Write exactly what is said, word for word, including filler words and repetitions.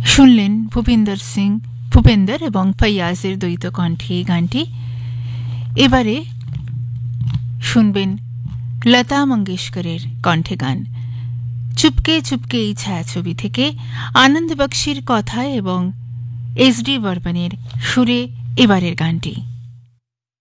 শুনলেন ভূপিন্দর সিং ভূপেন্দর এবং ফৈয়াজের দ্বৈত কণ্ঠে এই গানটি। এবারে শুনবেন লতা মঙ্গেশকরের কণ্ঠে গান চুপকে চুপকে এই ছায়াছবি থেকে আনন্দ বক্সির কথায় এবং এস ডি বর্মনের সুরে এবারের গানটি।